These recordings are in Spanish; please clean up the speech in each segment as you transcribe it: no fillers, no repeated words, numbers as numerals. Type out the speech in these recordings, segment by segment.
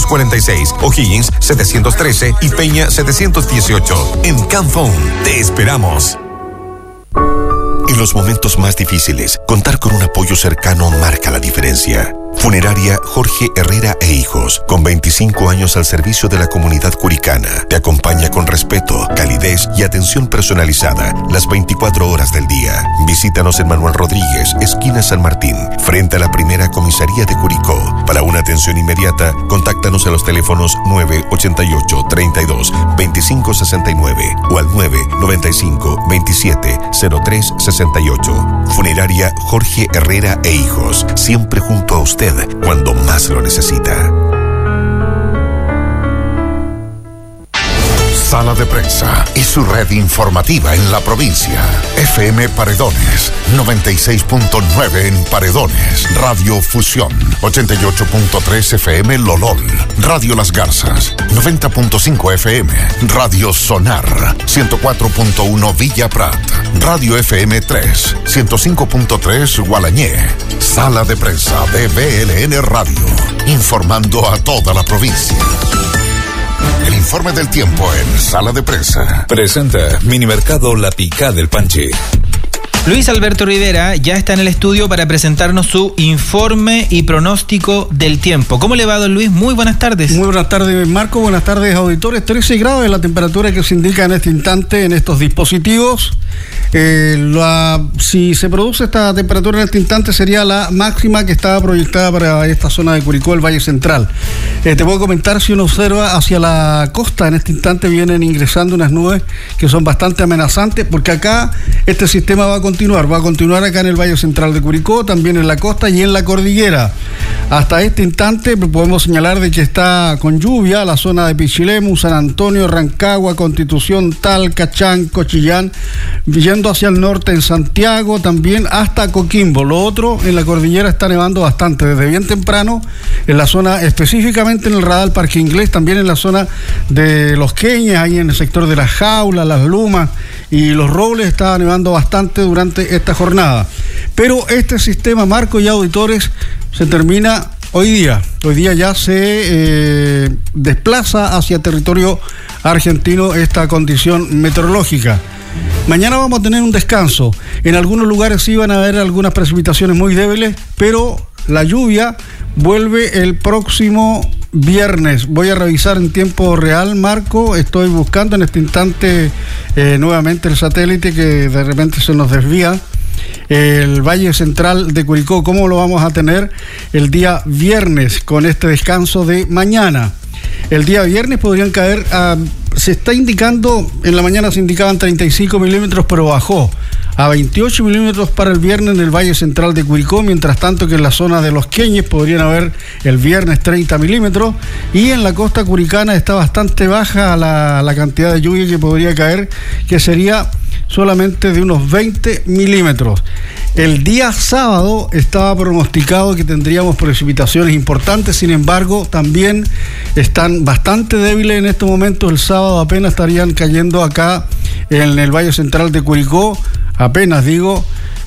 746, O'Higgins 713 y Peña 718. En Camphone te esperamos. En los momentos más difíciles, contar con un apoyo cercano marca la diferencia. Funeraria Jorge Herrera e Hijos, con 25 años al servicio de la comunidad curicana, te acompaña con respeto, calidez y atención personalizada las 24 horas del día. Visítanos en Manuel Rodríguez, esquina San Martín, frente a la primera comisaría de Curicó. Para una atención inmediata, contáctanos a los teléfonos 988-32-2569 o al 995-27-0368. Funeraria Jorge Herrera e Hijos, siempre junto a usted cuando más lo necesita. Sala de Prensa y su red informativa en la provincia. FM Paredones, 96.9 en Paredones. Radio Fusión, 88.3 FM Lolol. Radio Las Garzas, 90.5 FM. Radio Sonar, 104.1 Villa Prat. Radio FM 3, 105.3 Gualañé. Sala de Prensa de BLN Radio, informando a toda la provincia. El informe del tiempo en Sala de Prensa. Presenta Minimercado La Picá del Panchi. Luis Alberto Rivera ya está en el estudio para presentarnos su informe y pronóstico del tiempo. ¿Cómo le va, don Luis? Muy buenas tardes. Muy buenas tardes, Marco. Buenas tardes, auditores. 13 grados es la temperatura que se indica en este instante en estos dispositivos. Si se produce esta temperatura en este instante, sería la máxima que estaba proyectada para esta zona de Curicó, el Valle Central. Te puedo comentar, si uno observa hacia la costa, en este instante vienen ingresando unas nubes que son bastante amenazantes, porque acá este sistema va a continuar acá en el Valle Central de Curicó, también en la costa y en la cordillera. Hasta este instante podemos señalar de que está con lluvia la zona de Pichilemu, San Antonio, Rancagua, Constitución, Talca, Chanco, Chillán, yendo hacia el norte en Santiago, también hasta Coquimbo. Lo otro, en la cordillera está nevando bastante, desde bien temprano, en la zona, específicamente en el Radal Parque Inglés, también en la zona de Los Queñes, ahí en el sector de Las Jaulas, Las Lumas y Los Robles, está nevando bastante durante esta jornada. Pero este sistema, Marco y auditores, se termina hoy día. Hoy día ya se desplaza hacia territorio argentino esta condición meteorológica. Mañana vamos a tener un descanso. En algunos lugares sí van a haber algunas precipitaciones muy débiles, pero la lluvia vuelve el próximo viernes. Voy a revisar en tiempo real, Marco. Estoy buscando en este instante nuevamente el satélite, que de repente se nos desvía. El Valle Central de Curicó, ¿cómo lo vamos a tener el día viernes con este descanso de mañana? El día viernes podrían caer, se está indicando, en la mañana se indicaban 35 milímetros, pero bajó a 28 milímetros para el viernes en el Valle Central de Curicó, mientras tanto que en la zona de Los Queñes podrían haber el viernes 30 milímetros, y en la costa curicana está bastante baja la cantidad de lluvia que podría caer, que sería solamente de unos 20 milímetros. El día sábado estaba pronosticado que tendríamos precipitaciones importantes, sin embargo, también están bastante débiles en estos momentos. El sábado apenas estarían cayendo acá en el Valle Central de Curicó, apenas digo,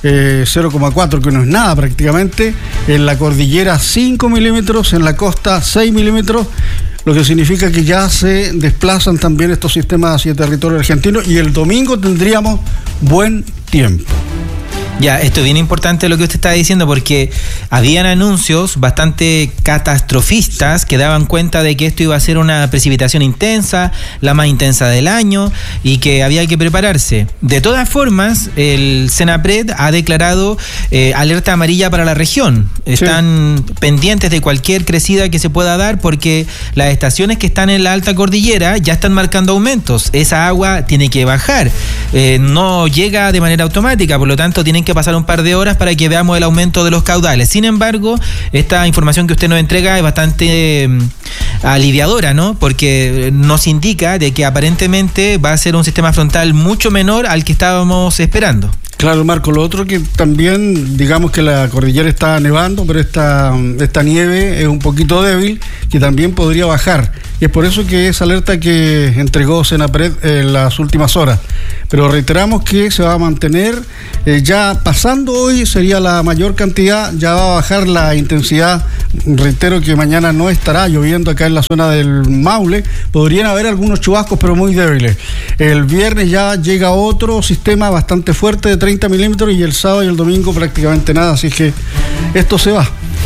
0,4, que no es nada prácticamente. En la cordillera 5 milímetros, en la costa 6 milímetros, lo que significa que ya se desplazan también estos sistemas hacia el territorio argentino, y el domingo tendríamos buen tiempo. Ya, esto es bien importante lo que usted está diciendo, porque habían anuncios bastante catastrofistas que daban cuenta de que esto iba a ser una precipitación intensa, la más intensa del año, y que había que prepararse. De todas formas, el Senapred ha declarado alerta amarilla para la región. Están pendientes de cualquier crecida que se pueda dar, porque las estaciones que están en la alta cordillera ya están marcando aumentos. Esa agua tiene que bajar, no llega de manera automática, por lo tanto tienen que pasar un par de horas para que veamos el aumento de los caudales. Sin embargo, esta información que usted nos entrega es bastante aliviadora, ¿no? Porque nos indica de que aparentemente va a ser un sistema frontal mucho menor al que estábamos esperando. Claro, Marco, lo otro que también, digamos que la cordillera está nevando, pero esta nieve es un poquito débil, que también podría bajar, y es por eso que esa alerta que entregó Senapred en las últimas horas. Pero reiteramos que se va a mantener, ya pasando hoy sería la mayor cantidad, ya va a bajar la intensidad. Reitero que mañana no estará lloviendo acá en la zona del Maule, podrían haber algunos chubascos pero muy débiles. El viernes ya llega otro sistema bastante fuerte de 30 milímetros y el sábado y el domingo prácticamente nada, así que esto se va.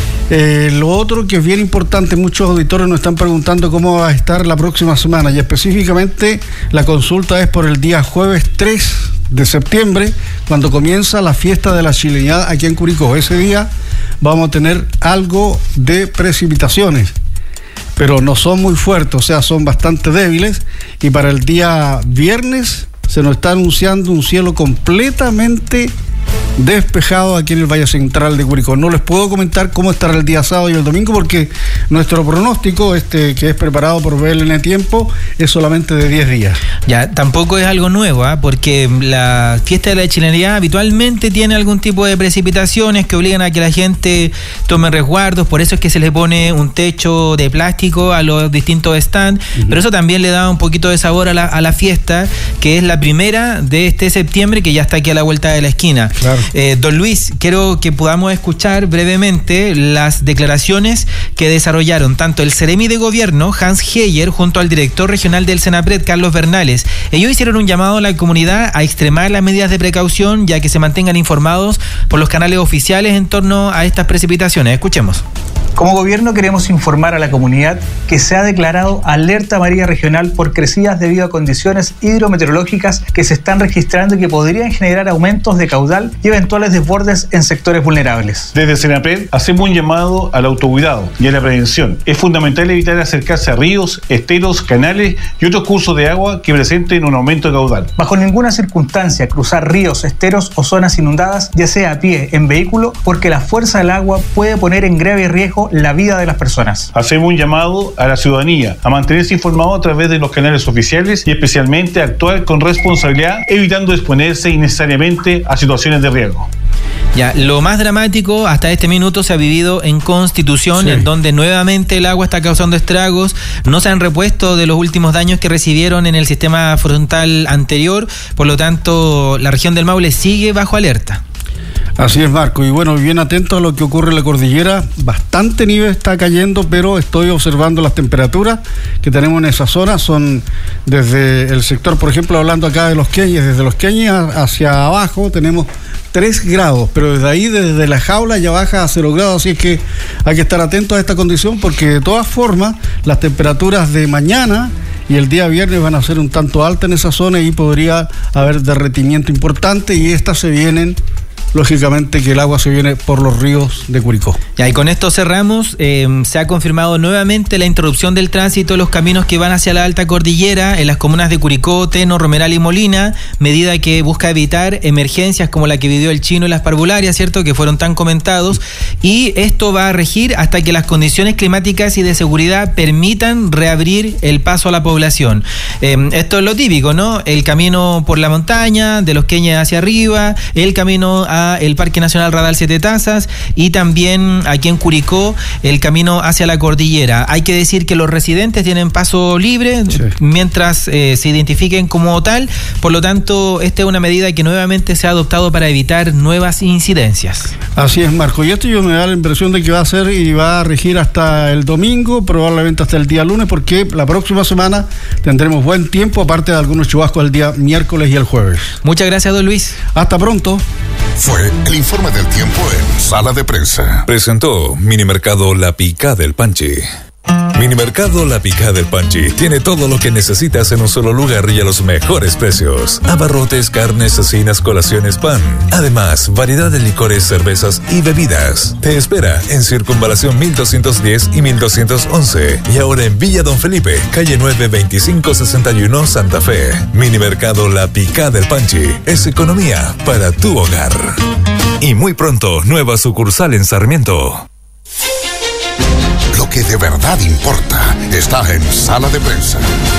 Lo otro que es bien importante, muchos auditores nos están preguntando cómo va a estar la próxima semana, y específicamente la consulta es por el día jueves 3 de septiembre, cuando comienza la fiesta de la chilenidad aquí en Curicó. Ese día vamos a tener algo de precipitaciones, pero no son muy fuertes, o sea, son bastante débiles, y para el día viernes se nos está anunciando un cielo completamente despejado aquí en el Valle Central de Curicó. No les puedo comentar cómo estará el día sábado y el domingo porque nuestro pronóstico, que es preparado por BLN Tiempo, es solamente de 10 días. Ya, tampoco es algo nuevo, porque la fiesta de la chilenidad habitualmente tiene algún tipo de precipitaciones que obligan a que la gente tome resguardos, por eso es que se le pone un techo de plástico a los distintos stands, pero eso también le da un poquito de sabor a la fiesta, que es la primera de este septiembre, que ya está aquí a la vuelta de la esquina. Claro. Don Luis, quiero que podamos escuchar brevemente las declaraciones que desarrollaron tanto el Seremi de Gobierno, Hans Heyer, junto al director regional del Senapred, Carlos Bernales. Ellos hicieron un llamado a la comunidad a extremar las medidas de precaución, ya que se mantengan informados por los canales oficiales en torno a estas precipitaciones. Escuchemos. Como gobierno queremos informar a la comunidad que se ha declarado alerta amarilla regional por crecidas debido a condiciones hidrometeorológicas que se están registrando y que podrían generar aumentos de caudal y eventuales desbordes en sectores vulnerables. Desde Senapred hacemos un llamado al autocuidado y a la prevención. Es fundamental evitar acercarse a ríos, esteros, canales y otros cursos de agua que presenten un aumento de caudal. Bajo ninguna circunstancia cruzar ríos, esteros o zonas inundadas, ya sea a pie, en vehículo, porque la fuerza del agua puede poner en grave riesgo la vida de las personas. Hacemos un llamado a la ciudadanía a mantenerse informado a través de los canales oficiales y especialmente a actuar con responsabilidad, evitando exponerse innecesariamente a situaciones de riesgo. Ya, lo más dramático hasta este minuto se ha vivido en Constitución, sí, en donde nuevamente el agua está causando estragos, no se han repuesto de los últimos daños que recibieron en el sistema frontal anterior, por lo tanto la región del Maule sigue bajo alerta. Así es, Marco, y bueno, bien atento a lo que ocurre en la cordillera. Bastante nieve está cayendo, pero estoy observando las temperaturas que tenemos en esa zona. Son desde el sector, por ejemplo, hablando acá de Los Queñes, desde Los Queñes hacia abajo tenemos 3 grados, pero desde ahí, desde la jaula ya baja a 0 grados, así es que hay que estar atentos a esta condición porque de todas formas las temperaturas de mañana y el día viernes van a ser un tanto altas en esa zona y podría haber derretimiento importante, y estas se vienen, lógicamente, que el agua se viene por los ríos de Curicó. Ya, y con esto cerramos. Se ha confirmado nuevamente la interrupción del tránsito en los caminos que van hacia la alta cordillera en las comunas de Curicó, Teno, Romeral y Molina, medida que busca evitar emergencias como la que vivió el Chino y las parvularias, ¿cierto?, que fueron tan comentados, y esto va a regir hasta que las condiciones climáticas y de seguridad permitan reabrir el paso a la población. Esto es lo típico, ¿no? El camino por la montaña, de Los Queñes hacia arriba, el camino a el Parque Nacional Radal Siete Tazas, y también aquí en Curicó el camino hacia la cordillera. Hay que decir que los residentes tienen paso libre, sí, mientras se identifiquen como tal, por lo tanto esta es una medida que nuevamente se ha adoptado para evitar nuevas incidencias. Así es, Marco, y esto yo me da la impresión de que va a ser y va a regir hasta el domingo, probablemente hasta el día lunes, porque la próxima semana tendremos buen tiempo, aparte de algunos chubascos el día miércoles y el jueves. Muchas gracias, don Luis. Hasta pronto. Fue el informe del tiempo en Sala de Prensa. Presentó Minimercado La Picá del Panchi. Minimercado La Picá del Panchi tiene todo lo que necesitas en un solo lugar y a los mejores precios. Abarrotes, carnes, cecinas, colaciones, pan. Además, variedad de licores, cervezas y bebidas. Te espera en Circunvalación 1210 y 1211. Y ahora en Villa Don Felipe, calle 9, 2561, Santa Fe. Minimercado La Picá del Panchi es economía para tu hogar. Y muy pronto, nueva sucursal en Sarmiento. Lo que de verdad importa está en Sala de Prensa.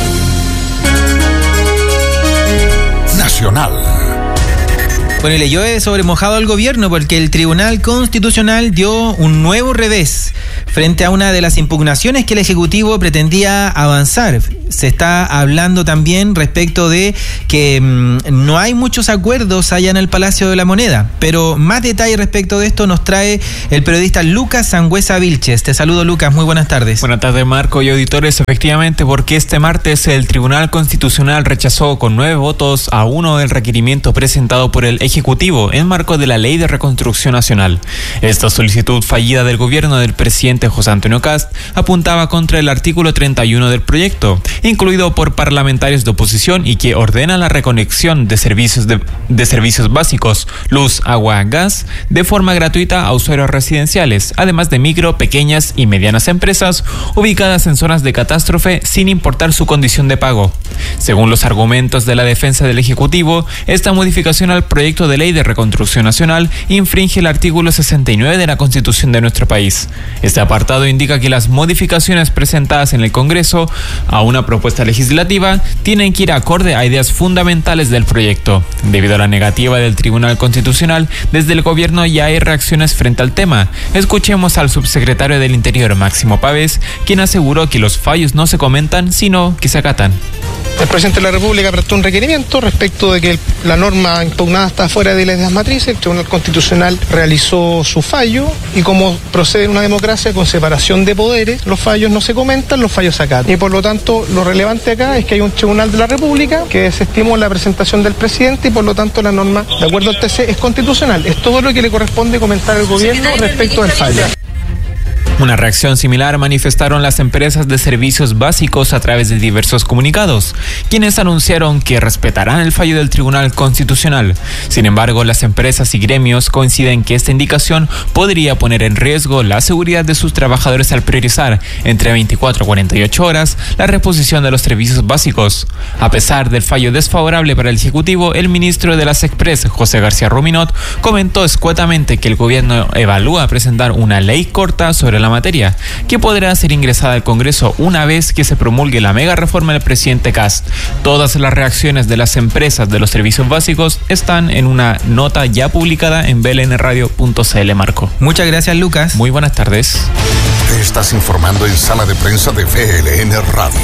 Nacional. Bueno, y le llueve sobre mojado al gobierno porque el Tribunal Constitucional dio un nuevo revés. frente a una de las impugnaciones que el Ejecutivo pretendía avanzar. Se está hablando también respecto de que no hay muchos acuerdos allá en el Palacio de la Moneda, pero más detalle respecto de esto nos trae el periodista Lucas Sangüesa Vilches. Te saludo, Lucas, muy buenas tardes. Buenas tardes, Marco y auditores. Efectivamente, porque este martes el Tribunal Constitucional rechazó con 9-1 el requerimiento presentado por el Ejecutivo en marco de la Ley de Reconstrucción Nacional. Esta solicitud fallida del gobierno del presidente José Antonio Kast apuntaba contra el artículo 31 del proyecto, incluido por parlamentarios de oposición y que ordena la reconexión de servicios básicos, luz, agua, gas, de forma gratuita a usuarios residenciales, además de micro, pequeñas y medianas empresas ubicadas en zonas de catástrofe sin importar su condición de pago. Según los argumentos de la defensa del Ejecutivo, esta modificación al proyecto de Ley de Reconstrucción Nacional infringe el artículo 69 de la Constitución de nuestro país. Este apartado indica que las modificaciones presentadas en el Congreso a una propuesta legislativa tienen que ir acorde a ideas fundamentales del proyecto. Debido a la negativa del Tribunal Constitucional, desde el gobierno ya hay reacciones frente al tema. Escuchemos al subsecretario del Interior, Máximo Pavés, quien aseguró que los fallos no se comentan, sino que se acatan. El presidente de la República prestó un requerimiento respecto de que la norma impugnada está fuera de las ideas matrices. El Tribunal Constitucional realizó su fallo y como procede en una democracia con separación de poderes, los fallos no se comentan, los fallos se acatan. Y por lo tanto, lo relevante acá es que hay un Tribunal de la República que desestimó la presentación del presidente y por lo tanto la norma, de acuerdo al TC, es constitucional. Es todo lo que le corresponde comentar al gobierno respecto del fallo. Una reacción similar manifestaron las empresas de servicios básicos a través de diversos comunicados, quienes anunciaron que respetarán el fallo del Tribunal Constitucional. Sin embargo, las empresas y gremios coinciden que esta indicación podría poner en riesgo la seguridad de sus trabajadores al priorizar entre 24 a 48 horas la reposición de los servicios básicos. A pesar del fallo desfavorable para el Ejecutivo, el ministro de las Express, José García Ruminot, comentó escuetamente que el gobierno evalúa presentar una ley corta sobre la materia, que podrá ser ingresada al Congreso una vez que se promulgue la mega reforma del presidente Kast. Todas las reacciones de las empresas de los servicios básicos están en una nota ya publicada en blnradio.cl. Marco. Muchas gracias, Lucas. Muy buenas tardes. Te estás informando en Sala de Prensa de VLN Radio.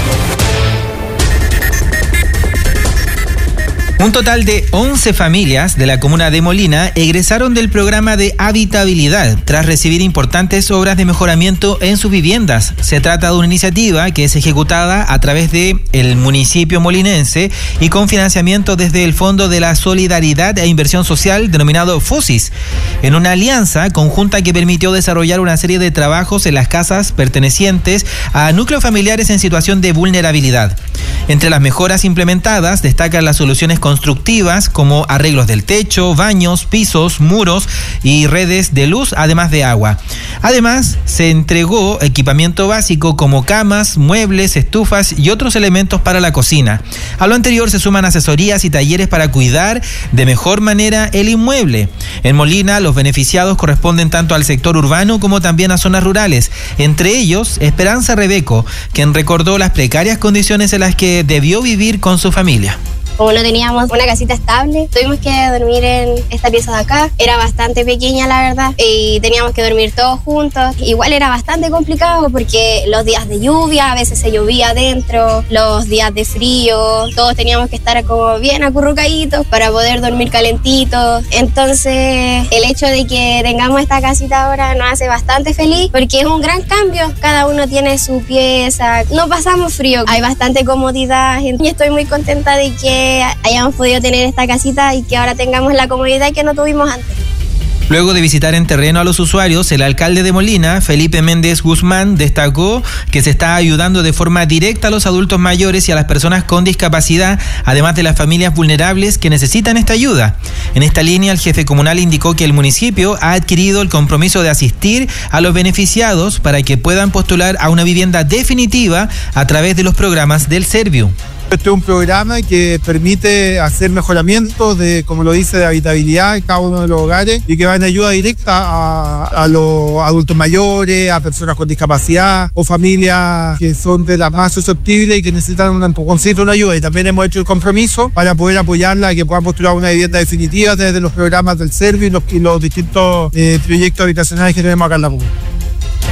Un total de 11 familias de la comuna de Molina egresaron del programa de habitabilidad tras recibir importantes obras de mejoramiento en sus viviendas. Se trata de una iniciativa que es ejecutada a través de el municipio molinense y con financiamiento desde el Fondo de la Solidaridad e Inversión Social denominado FOSIS, en una alianza conjunta que permitió desarrollar una serie de trabajos en las casas pertenecientes a núcleos familiares en situación de vulnerabilidad. Entre las mejoras implementadas destacan las soluciones constructivas como arreglos del techo, baños, pisos, muros y redes de luz, además de agua. Además, se entregó equipamiento básico como camas, muebles, estufas y otros elementos para la cocina. A lo anterior se suman asesorías y talleres para cuidar de mejor manera el inmueble. En Molina, los beneficiados corresponden tanto al sector urbano como también a zonas rurales. Entre ellos, Esperanza Rebeco, quien recordó las precarias condiciones en las que debió vivir con su familia. Como no teníamos una casita estable, tuvimos que dormir en esta pieza de acá. Era bastante pequeña, la verdad, y teníamos que dormir todos juntos. Igual era bastante complicado porque los días de lluvia, a veces se llovía adentro, los días de frío, todos teníamos que estar como bien acurrucaditos para poder dormir calentitos. Entonces, el hecho de que tengamos esta casita ahora nos hace bastante feliz porque es un gran cambio. Cada uno tiene su pieza, no pasamos frío, hay bastante comodidad y estoy muy contenta de que hayamos podido tener esta casita y que ahora tengamos la comodidad que no tuvimos antes. Luego de visitar en terreno a los usuarios, el alcalde de Molina, Felipe Méndez Guzmán, destacó que se está ayudando de forma directa a los adultos mayores y a las personas con discapacidad, además de las familias vulnerables que necesitan esta ayuda. En esta línea, el jefe comunal indicó que el municipio ha adquirido el compromiso de asistir a los beneficiados para que puedan postular a una vivienda definitiva a través de los programas del Serviu. Este es un programa que permite hacer mejoramientos de, como lo dice, de habitabilidad en cada uno de los hogares y que va en ayuda directa a los adultos mayores, a personas con discapacidad o familias que son de las más susceptibles y que necesitan una ayuda. Y también hemos hecho el compromiso para poder apoyarla y que puedan postular una vivienda definitiva desde los programas del Serviu y los distintos proyectos habitacionales que tenemos acá en la comuna.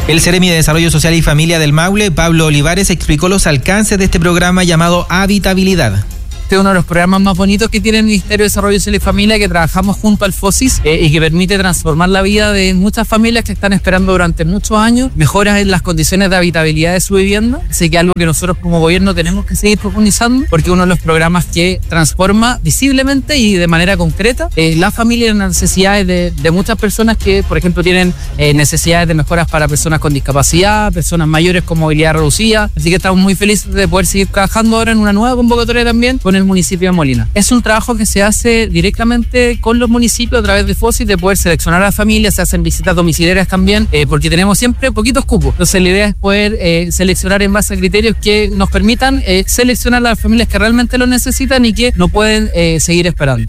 El Seremi de Desarrollo Social y Familia del Maule, Pablo Olivares, explicó los alcances de este programa llamado Habitabilidad. Este es uno de los programas más bonitos que tiene el Ministerio de Desarrollo Social y Familia, que trabajamos junto al FOSIS y que permite transformar la vida de muchas familias que están esperando durante muchos años mejoras en las condiciones de habitabilidad de su vivienda. Así que algo que nosotros como gobierno tenemos que seguir profundizando, porque uno de los programas que transforma visiblemente y de manera concreta las familias y las necesidades de muchas personas que, por ejemplo, tienen necesidades de mejoras para personas con discapacidad, personas mayores con movilidad reducida. Así que estamos muy felices de poder seguir trabajando ahora en una nueva convocatoria también con el municipio de Molina. Es un trabajo que se hace directamente con los municipios a través de FOSIS, de poder seleccionar a las familias, se hacen visitas domiciliarias también, porque tenemos siempre poquitos cupos. Entonces la idea es poder seleccionar en base a criterios que nos permitan seleccionar a las familias que realmente lo necesitan y que no pueden seguir esperando.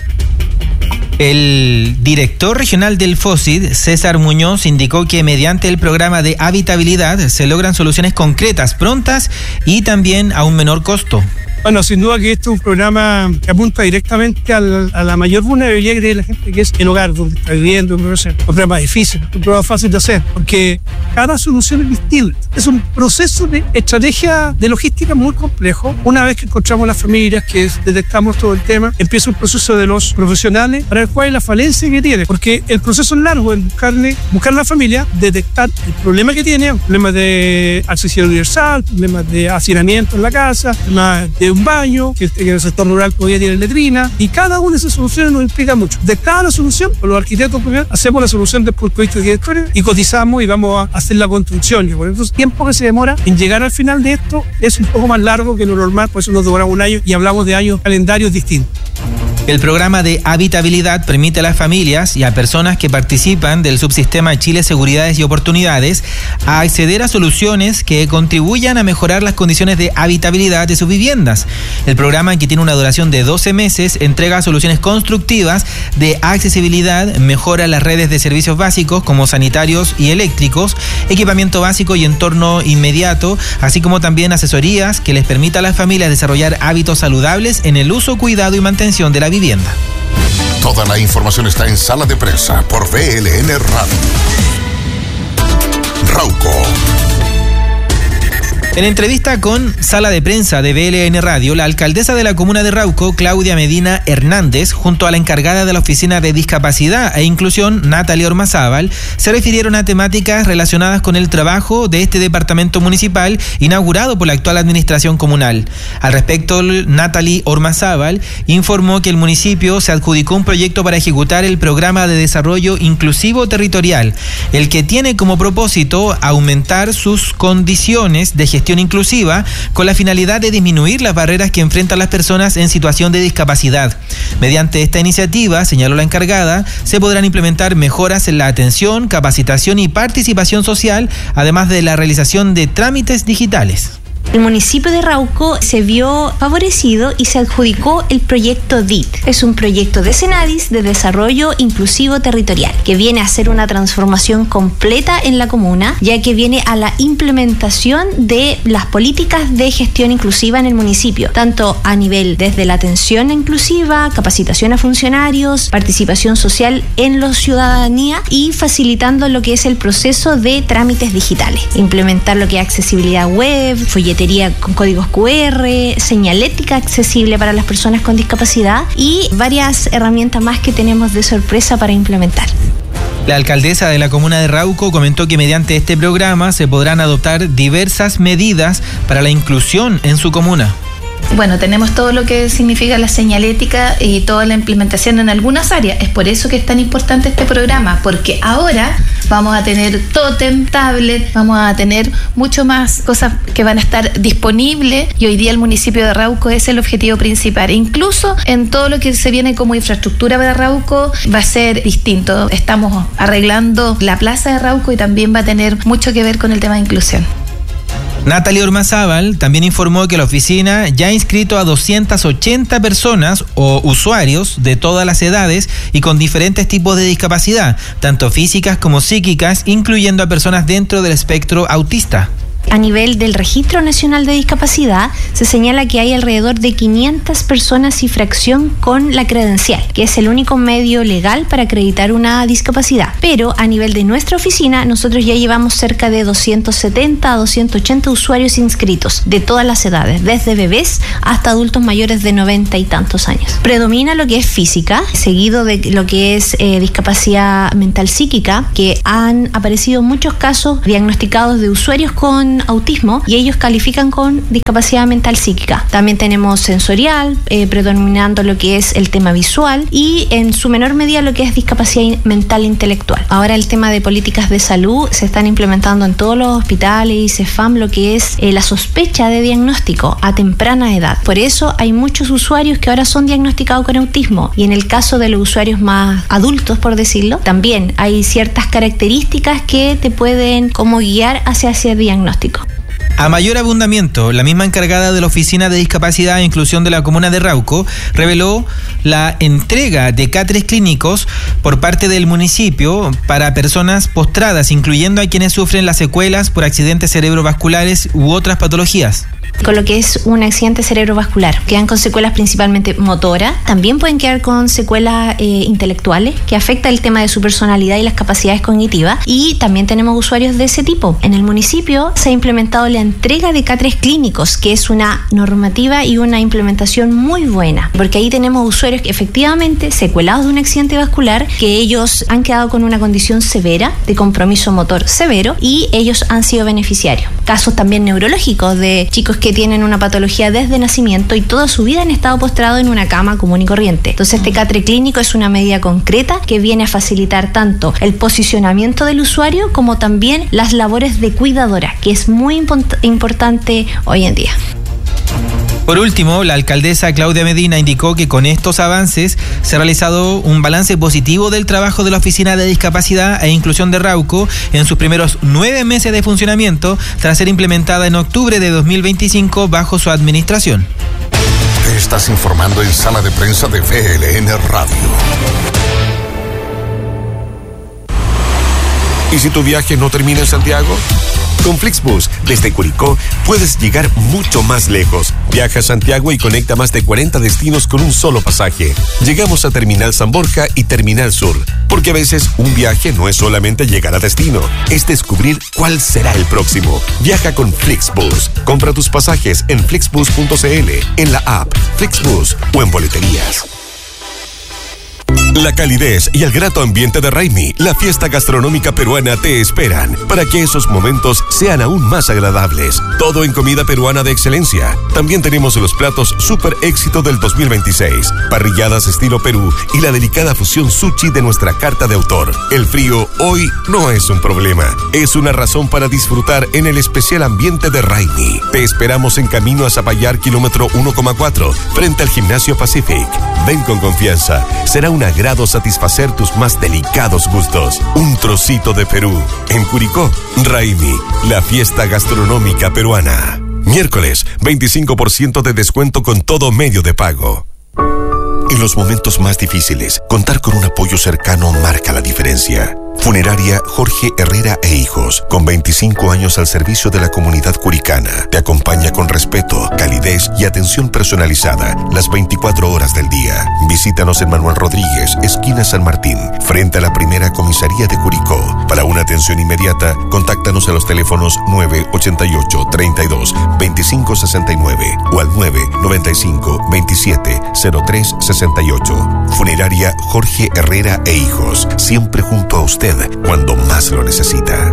El director regional del FOSID, César Muñoz, indicó que mediante el programa de habitabilidad se logran soluciones concretas, prontas y también a un menor costo. Bueno, sin duda que este es un programa que apunta directamente a la mayor vulnerabilidad que tiene la gente, que es el hogar donde está viviendo. Un programa difícil, un programa fácil de hacer, porque cada solución es distinta. Es un proceso de estrategia de logística muy complejo. Una vez que encontramos las familias, que detectamos todo el tema, empieza un proceso de los profesionales para ver cuál es la falencia que tiene, porque el proceso es largo en buscar la familia, detectar el problema que tiene, problemas de accesibilidad universal, problemas de hacinamiento en la casa, problemas de un baño, que en el sector rural podría tener letrina, y cada una de esas soluciones nos implica mucho. De cada solución, con los arquitectos primero, hacemos la solución desde el punto de vista de directores y cotizamos y vamos a hacer la construcción. Y por eso el tiempo que se demora en llegar al final de esto es un poco más largo que lo normal, por eso nos demoramos un año y hablamos de años calendarios distintos. El programa de habitabilidad permite a las familias y a personas que participan del subsistema Chile Seguridades y Oportunidades a acceder a soluciones que contribuyan a mejorar las condiciones de habitabilidad de sus viviendas. El programa, que tiene una duración de 12 meses, entrega soluciones constructivas de accesibilidad, mejora las redes de servicios básicos como sanitarios y eléctricos, equipamiento básico y entorno inmediato, así como también asesorías que les permita a las familias desarrollar hábitos saludables en el uso, cuidado y mantención de la vivienda. Toda la información está en Sala de Prensa por VLN Radio. Rauco. En entrevista con Sala de Prensa de VLN Radio, la alcaldesa de la comuna de Rauco, Claudia Medina Hernández, junto a la encargada de la Oficina de Discapacidad e Inclusión, Natalie Ormazábal, se refirieron a temáticas relacionadas con el trabajo de este departamento municipal inaugurado por la actual administración comunal. Al respecto, Natalie Ormazábal informó que el municipio se adjudicó un proyecto para ejecutar el Programa de Desarrollo Inclusivo Territorial, el que tiene como propósito aumentar sus condiciones de gestión inclusiva con la finalidad de disminuir las barreras que enfrentan las personas en situación de discapacidad. Mediante esta iniciativa, señaló la encargada, se podrán implementar mejoras en la atención, capacitación y participación social, además de la realización de trámites digitales. El municipio de Rauco se vio favorecido y se adjudicó el proyecto DIT. Es un proyecto de Senadis de Desarrollo Inclusivo Territorial, que viene a hacer una transformación completa en la comuna, ya que viene a la implementación de las políticas de gestión inclusiva en el municipio, tanto a nivel desde la atención inclusiva, capacitación a funcionarios, participación social en la ciudadanía y facilitando lo que es el proceso de trámites digitales. Implementar lo que es accesibilidad web, folletería con códigos QR, señalética accesible para las personas con discapacidad y varias herramientas más que tenemos de sorpresa para implementar. La alcaldesa de la comuna de Rauco comentó que mediante este programa se podrán adoptar diversas medidas para la inclusión en su comuna. Bueno, tenemos todo lo que significa la señalética y toda la implementación en algunas áreas. Es por eso que es tan importante este programa, porque ahora vamos a tener tótem, tablet, vamos a tener mucho más cosas que van a estar disponibles y hoy día el municipio de Rauco es el objetivo principal. Incluso en todo lo que se viene como infraestructura para Rauco va a ser distinto. Estamos arreglando la plaza de Rauco y también va a tener mucho que ver con el tema de inclusión. Natalie Ormazábal también informó que la oficina ya ha inscrito a 280 personas o usuarios de todas las edades y con diferentes tipos de discapacidad, tanto físicas como psíquicas, incluyendo a personas dentro del espectro autista. A nivel del Registro Nacional de Discapacidad, se señala que hay alrededor de 500 personas y fracción con la credencial, que es el único medio legal para acreditar una discapacidad. Pero a nivel de nuestra oficina, nosotros ya llevamos cerca de 270 a 280 usuarios inscritos de todas las edades, desde bebés hasta adultos mayores de 90 y tantos años. Predomina lo que es física, seguido de lo que es discapacidad mental psíquica, que han aparecido muchos casos diagnosticados de usuarios con autismo y ellos califican con discapacidad mental psíquica. También tenemos sensorial, predominando lo que es el tema visual y en su menor medida lo que es discapacidad mental intelectual. Ahora el tema de políticas de salud se están implementando en todos los hospitales y CEFAM lo que es la sospecha de diagnóstico a temprana edad. Por eso hay muchos usuarios que ahora son diagnosticados con autismo y en el caso de los usuarios más adultos, por decirlo, también hay ciertas características que te pueden como guiar hacia ese diagnóstico. A mayor abundamiento, la misma encargada de la Oficina de Discapacidad e Inclusión de la Comuna de Rauco reveló la entrega de catres clínicos por parte del municipio para personas postradas, incluyendo a quienes sufren las secuelas por accidentes cerebrovasculares u otras patologías. Con lo que es un accidente cerebrovascular, quedan con secuelas principalmente motoras, también pueden quedar con secuelas intelectuales que afecta el tema de su personalidad y las capacidades cognitivas, y también tenemos usuarios de ese tipo. En el municipio se ha implementado la entrega de catres clínicos, que es una normativa y una implementación muy buena, porque ahí tenemos usuarios que efectivamente secuelados de un accidente vascular, que ellos han quedado con una condición severa de compromiso motor severo y ellos han sido beneficiarios. Casos también neurológicos de chicos que tienen una patología desde nacimiento y toda su vida han estado postrados en una cama común y corriente. Entonces este catre clínico es una medida concreta que viene a facilitar tanto el posicionamiento del usuario como también las labores de cuidadora, que es muy importante hoy en día. Por último, la alcaldesa Claudia Medina indicó que con estos avances se ha realizado un balance positivo del trabajo de la Oficina de Discapacidad e Inclusión de Rauco en sus primeros 9 meses de funcionamiento, tras ser implementada en octubre de 2025 bajo su administración. Te estás informando en Sala de Prensa de VLN Radio. ¿Y si tu viaje no termina en Santiago? Con Flixbus, desde Curicó, puedes llegar mucho más lejos. Viaja a Santiago y conecta más de 40 destinos con un solo pasaje. Llegamos a Terminal San Borja y Terminal Sur, porque a veces un viaje no es solamente llegar a destino, es descubrir cuál será el próximo. Viaja con Flixbus. Compra tus pasajes en flixbus.cl, en la app Flixbus o en boleterías. La calidez y el grato ambiente de Raimi, la fiesta gastronómica peruana, te esperan para que esos momentos sean aún más agradables. Todo en comida peruana de excelencia. También tenemos los platos super éxito del 2026, parrilladas estilo Perú y la delicada fusión sushi de nuestra carta de autor. El frío hoy no es un problema, es una razón para disfrutar en el especial ambiente de Raimi. Te esperamos en camino a Zapallar, kilómetro 1,4, frente al Gimnasio Pacific. Ven con confianza, será un agrado satisfacer tus más delicados gustos. Un trocito de Perú. En Curicó, Raimi, la fiesta gastronómica peruana. Miércoles, 25% de descuento con todo medio de pago. En los momentos más difíciles, contar con un apoyo cercano marca la diferencia. Funeraria Jorge Herrera e Hijos, con 25 años al servicio de la comunidad curicana, te acompaña con respeto, calidez y atención personalizada las 24 horas del día. Visítanos en Manuel Rodríguez, esquina San Martín, frente a la primera comisaría de Curicó. Para una atención inmediata, contáctanos a los teléfonos 988 32 25 69 o al 995 27 03 68. Funeraria Jorge Herrera e Hijos, siempre junto a usted cuando más lo necesita.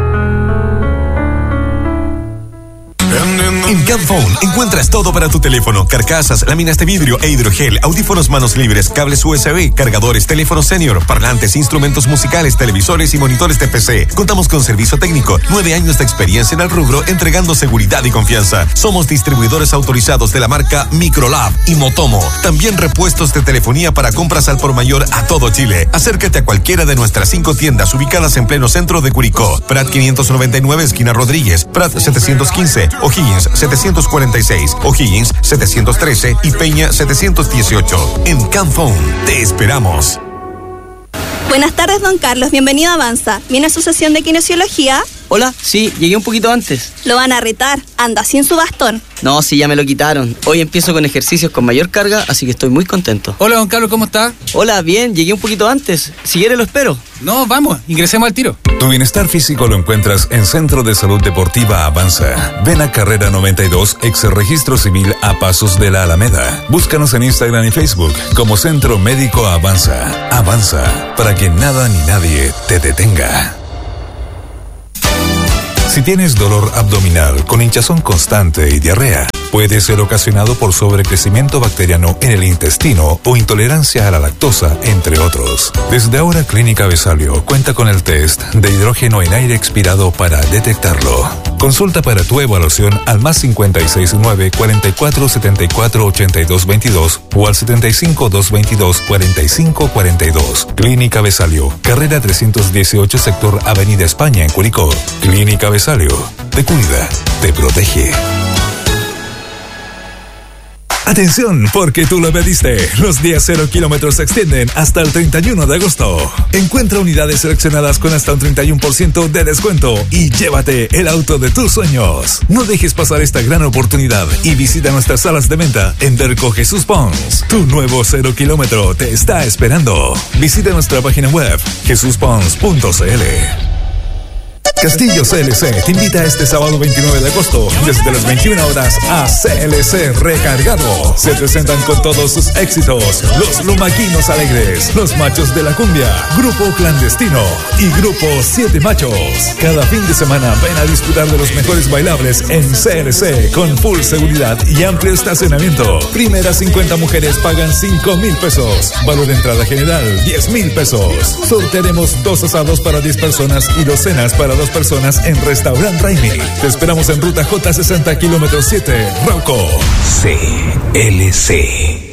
En Camphone encuentras todo para tu teléfono: carcasas, láminas de vidrio e hidrogel, audífonos manos libres, cables USB, cargadores, teléfono senior, parlantes, instrumentos musicales, televisores y monitores de PC. Contamos con servicio técnico, 9 años de experiencia en el rubro, entregando seguridad y confianza. Somos distribuidores autorizados de la marca Microlab y Motomo. También repuestos de telefonía para compras al por mayor a todo Chile. Acércate a cualquiera de nuestras 5 tiendas ubicadas en pleno centro de Curicó: Prat 599, esquina Rodríguez; Prat 715, O'Higgins 746, O'Higgins 713 y Peña 718. En Camphone te esperamos. Buenas tardes, don Carlos. Bienvenido a Avanza. ¿Viene a su sesión de kinesiología? Hola, sí, llegué un poquito antes. Lo van a retar, anda sin su bastón. No, sí, ya me lo quitaron. Hoy empiezo con ejercicios con mayor carga, así que estoy muy contento. Hola, don Carlos, ¿cómo está? Hola, bien, llegué un poquito antes. Si quiere lo espero. No, vamos, ingresemos al tiro. Tu bienestar físico lo encuentras en Centro de Salud Deportiva Avanza. Ven a Carrera 92, ex Registro Civil a pasos de la Alameda. Búscanos en Instagram y Facebook como Centro Médico Avanza. Avanza, para que nada ni nadie te detenga. Si tienes dolor abdominal con hinchazón constante y diarrea, puede ser ocasionado por sobrecrecimiento bacteriano en el intestino o intolerancia a la lactosa, entre otros. Desde ahora, Clínica Besalio cuenta con el test de hidrógeno en aire expirado para detectarlo. Consulta para tu evaluación al +569 44 74 82 22 o al 75 222 45 42. Clínica Besalio, carrera 318, sector Avenida España, en Curicó. Clínica Besalio, te cuida, te protege. Atención, porque tú lo pediste. Los días 0 kilómetros se extienden hasta el 31 de agosto. Encuentra unidades seleccionadas con hasta un 31% de descuento y llévate el auto de tus sueños. No dejes pasar esta gran oportunidad y visita nuestras salas de venta en Derco Jesús Pons. Tu nuevo 0 kilómetro te está esperando. Visita nuestra página web jesuspons.cl. Castillo CLC te invita este sábado 29 de agosto desde las 21 horas a CLC Recargado. Se presentan con todos sus éxitos los Lumaquinos Alegres, los Machos de la Cumbia, Grupo Clandestino y Grupo 7 Machos. Cada fin de semana ven a disfrutar de los mejores bailables en CLC con full seguridad y amplio estacionamiento. Primeras 50 mujeres pagan 5,000 pesos. Valor de entrada general 10,000 pesos. Sortearemos 2 asados para 10 personas y 2 cenas para 2 personas en Restaurant Raimi. Te esperamos en ruta J60 kilómetro 7, Rauco. CLC.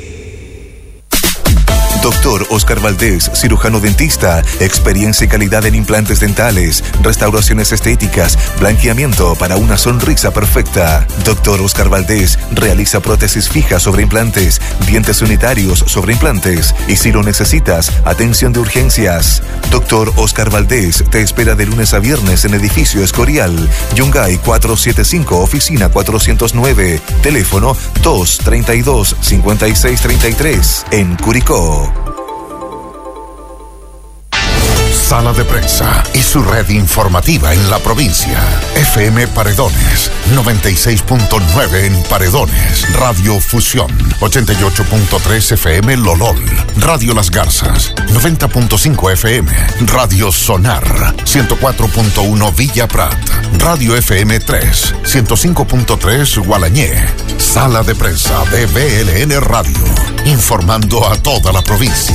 Doctor Oscar Valdés, cirujano dentista, experiencia y calidad en implantes dentales, restauraciones estéticas, blanqueamiento para una sonrisa perfecta. Doctor Oscar Valdés realiza prótesis fijas sobre implantes, dientes unitarios sobre implantes y si lo necesitas, atención de urgencias. Doctor Oscar Valdés te espera de lunes a viernes en Edificio Escorial, Yungay 475, oficina 409, teléfono 232-5633, en Curicó. Sala de Prensa y su red informativa en la provincia. FM Paredones, 96.9 en Paredones. Radio Fusión, 88.3 FM Lolol. Radio Las Garzas, 90.5 FM. Radio Sonar, 104.1 Villa Prat. Radio FM 3, 105.3 Gualañé. Sala de Prensa de BLN Radio, informando a toda la provincia.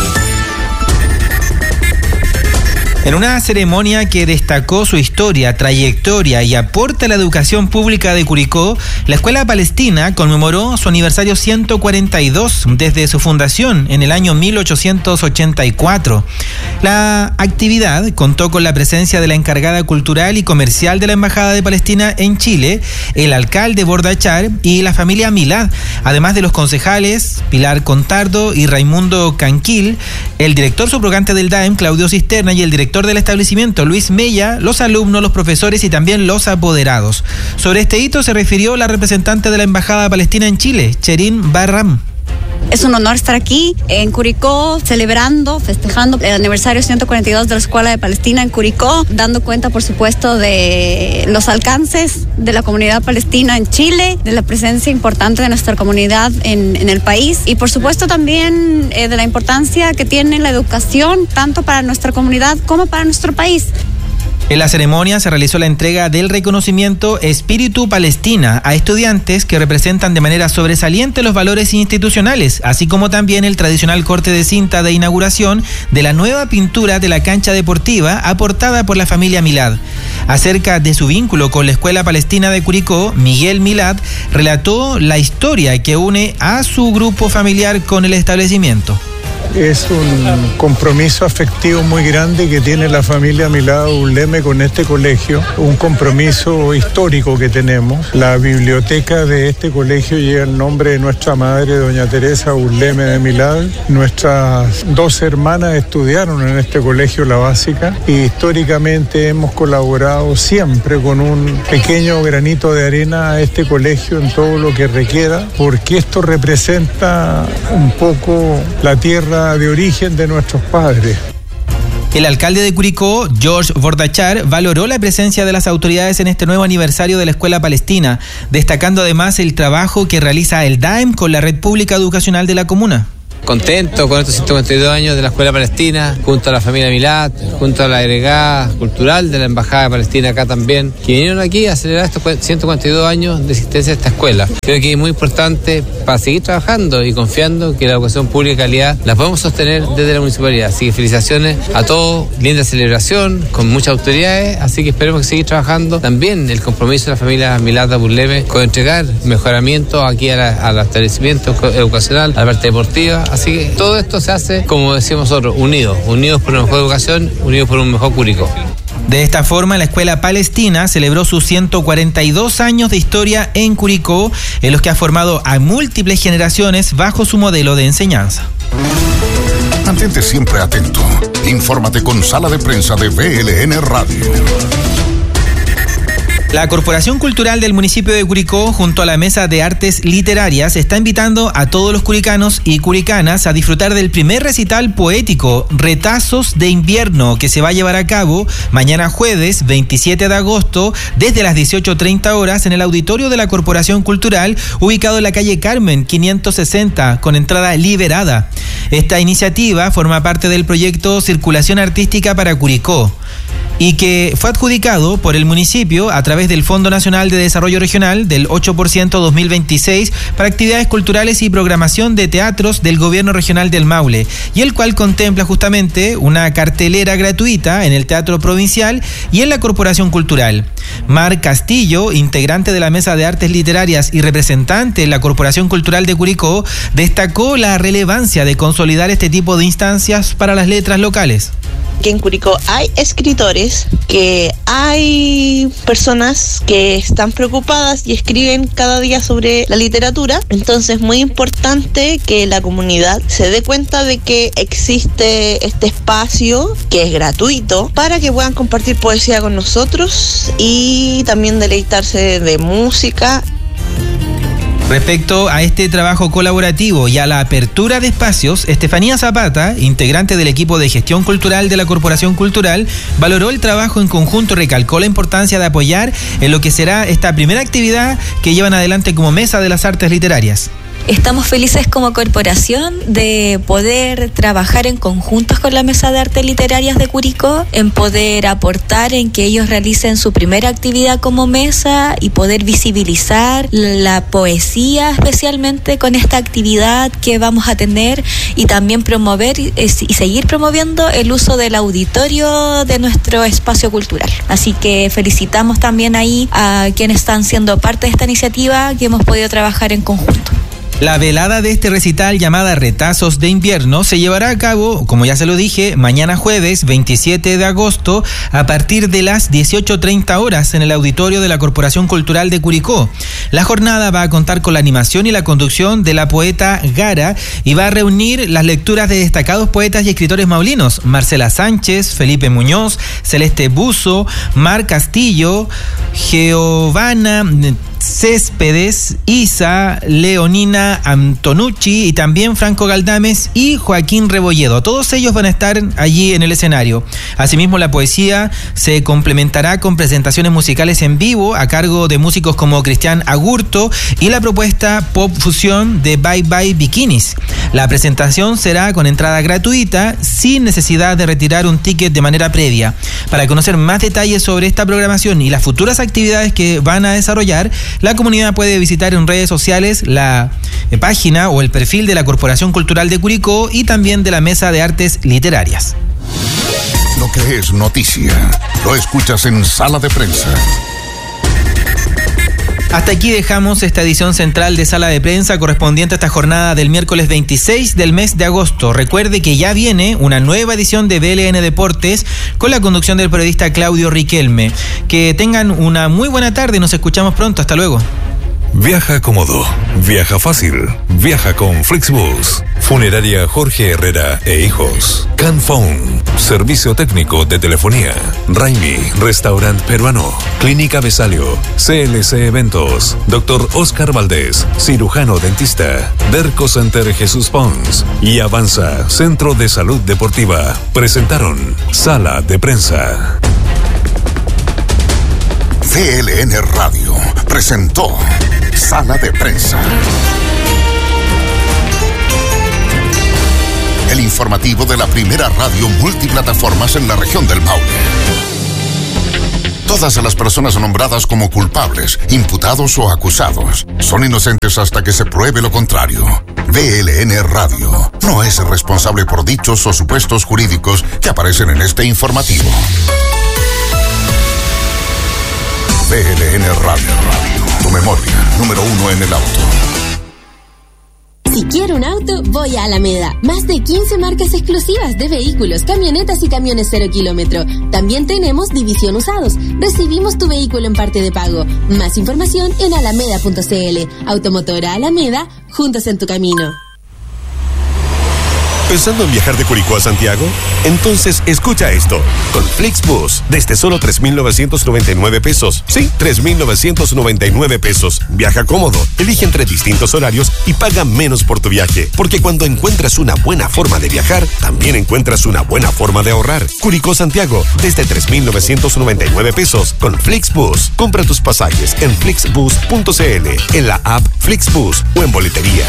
En una ceremonia que destacó su historia, trayectoria y aporte a la educación pública de Curicó, la Escuela Palestina conmemoró su aniversario 142 desde su fundación en el año 1884. La actividad contó con la presencia de la encargada cultural y comercial de la Embajada de Palestina en Chile, el alcalde Bordachar y la familia Milad, además de los concejales Pilar Contardo y Raimundo Canquil, el director subrogante del DAEM, Claudio Cisterna, y el director del establecimiento, Luis Mella, los alumnos, los profesores y también los apoderados. Sobre este hito se refirió la representante de la Embajada Palestina en Chile, Cherin Barram. Es un honor estar aquí en Curicó, celebrando, festejando el aniversario 142 de la Escuela de Palestina en Curicó, dando cuenta, por supuesto, de los alcances de la comunidad palestina en Chile, de la presencia importante de nuestra comunidad en el país y, por supuesto, también de la importancia que tiene la educación, tanto para nuestra comunidad como para nuestro país. En la ceremonia se realizó la entrega del reconocimiento Espíritu Palestina a estudiantes que representan de manera sobresaliente los valores institucionales, así como también el tradicional corte de cinta de inauguración de la nueva pintura de la cancha deportiva aportada por la familia Milad. Acerca de su vínculo con la Escuela Palestina de Curicó, Miguel Milad relató la historia que une a su grupo familiar con el establecimiento. Es un compromiso afectivo muy grande que tiene la familia Milad Burleme con este colegio, un compromiso histórico que tenemos. La biblioteca de este colegio lleva el nombre de nuestra madre, doña Teresa Burleme de Milad. Nuestras dos hermanas estudiaron en este colegio la básica y históricamente hemos colaborado siempre con un pequeño granito de arena a este colegio en todo lo que requiera, porque esto representa un poco la tierra de origen de nuestros padres. El alcalde de Curicó, George Bordachar, valoró la presencia de las autoridades en este nuevo aniversario de la Escuela Palestina, destacando además el trabajo que realiza el DAEM con la red pública educacional de la comuna. Contento con estos 152 años de la Escuela Palestina, junto a la familia Milad, junto a la agregada cultural de la Embajada Palestina acá también, que vinieron aquí a celebrar estos 152 años de existencia de esta escuela. Creo que es muy importante para seguir trabajando y confiando que la educación pública de calidad la podemos sostener desde la municipalidad. Así que felicitaciones a todos, linda celebración, con muchas autoridades, así que esperemos que seguir trabajando. También el compromiso de la familia Milad Burleme con entregar mejoramiento aquí al establecimiento educacional, a la parte deportiva. Así que todo esto se hace, como decimos nosotros, unidos por una mejor educación, unidos por un mejor Curicó. De esta forma, la Escuela Palestina celebró sus 142 años de historia en Curicó, en los que ha formado a múltiples generaciones bajo su modelo de enseñanza. Mantente siempre atento. Infórmate con Sala de Prensa de BLN Radio. La Corporación Cultural del municipio de Curicó, junto a la Mesa de Artes Literarias, está invitando a todos los curicanos y curicanas a disfrutar del primer recital poético Retazos de Invierno, que se va a llevar a cabo mañana jueves 27 de agosto desde las 18:30 horas en el auditorio de la Corporación Cultural, ubicado en la calle Carmen 560, con entrada liberada. Esta iniciativa forma parte del proyecto Circulación Artística para Curicó, y que fue adjudicado por el municipio a través del Fondo Nacional de Desarrollo Regional del 8% 2026 para actividades culturales y programación de teatros del Gobierno Regional del Maule, y el cual contempla justamente una cartelera gratuita en el Teatro Provincial y en la Corporación Cultural. Mar Castillo, integrante de la Mesa de Artes Literarias y representante en la Corporación Cultural de Curicó, destacó la relevancia de consolidar este tipo de instancias para las letras locales. Que en Curicó hay escritores, que hay personas que están preocupadas y escriben cada día sobre la literatura. Entonces es muy importante que la comunidad se dé cuenta de que existe este espacio que es gratuito para que puedan compartir poesía con nosotros y también deleitarse de música. Respecto a este trabajo colaborativo y a la apertura de espacios, Estefanía Zapata, integrante del equipo de gestión cultural de la Corporación Cultural, valoró el trabajo en conjunto y recalcó la importancia de apoyar en lo que será esta primera actividad que llevan adelante como Mesa de las Artes Literarias. Estamos felices como corporación de poder trabajar en conjuntos con la Mesa de Artes Literarias de Curicó, en poder aportar en que ellos realicen su primera actividad como mesa y poder visibilizar la poesía, especialmente con esta actividad que vamos a tener, y también promover y seguir promoviendo el uso del auditorio de nuestro espacio cultural. Así que felicitamos también ahí a quienes están siendo parte de esta iniciativa, que hemos podido trabajar en conjunto. La velada de este recital, llamada Retazos de Invierno, se llevará a cabo, como ya se lo dije, mañana jueves 27 de agosto a partir de las 18:30 horas en el auditorio de la Corporación Cultural de Curicó. La jornada va a contar con la animación y la conducción de la poeta Gara y va a reunir las lecturas de destacados poetas y escritores maulinos: Marcela Sánchez, Felipe Muñoz, Celeste Buzo, Mar Castillo, Giovanna Céspedes, Isa, Leonina Antonucci y también Franco Galdames y Joaquín Rebolledo. Todos ellos van a estar allí en el escenario. Asimismo, la poesía se complementará con presentaciones musicales en vivo a cargo de músicos como Cristian Agurto y la propuesta Pop Fusión de Bye Bye Bikinis. La presentación será con entrada gratuita, sin necesidad de retirar un ticket de manera previa. Para conocer más detalles sobre esta programación y las futuras actividades que van a desarrollar, la comunidad puede visitar en redes sociales la página o el perfil de la Corporación Cultural de Curicó y también de la Mesa de Artes Literarias. Lo que es noticia, lo escuchas en Sala de Prensa. Hasta aquí dejamos esta edición central de Sala de Prensa correspondiente a esta jornada del miércoles 26 del mes de agosto. Recuerde que ya viene una nueva edición de BLN Deportes con la conducción del periodista Claudio Riquelme. Que tengan una muy buena tarde, nos escuchamos pronto, hasta luego. Viaja cómodo, viaja fácil, viaja con Flixbus. Funeraria Jorge Herrera e Hijos. Canphone, servicio técnico de telefonía. Raimi, restaurante peruano. Clínica Besalio, CLC Eventos. Dr. Oscar Valdés, cirujano dentista. Derco Center Jesús Pons y Avanza, Centro de Salud Deportiva. Presentaron Sala de Prensa. BLN Radio presentó Sala de Prensa. El informativo de la primera radio multiplataformas en la región del Maule. Todas las personas nombradas como culpables, imputados o acusados son inocentes hasta que se pruebe lo contrario. BLN Radio no es responsable por dichos o supuestos jurídicos que aparecen en este informativo. BLN Radio, tu memoria, número 1 en el auto. Si quiero un auto, voy a Alameda. Más de 15 marcas exclusivas de vehículos, camionetas y camiones 0 kilómetro. También tenemos división usados. Recibimos tu vehículo en parte de pago. Más información en alameda.cl. Automotora Alameda, juntos en tu camino. ¿Pensando en viajar de Curicó a Santiago? Entonces escucha esto. Con Flixbus, desde solo 3,999 pesos. Sí, 3,999 pesos. Viaja cómodo, elige entre distintos horarios y paga menos por tu viaje. Porque cuando encuentras una buena forma de viajar, también encuentras una buena forma de ahorrar. Curicó Santiago, desde 3,999 pesos. Con Flixbus, compra tus pasajes en flixbus.cl, en la app Flixbus o en boletería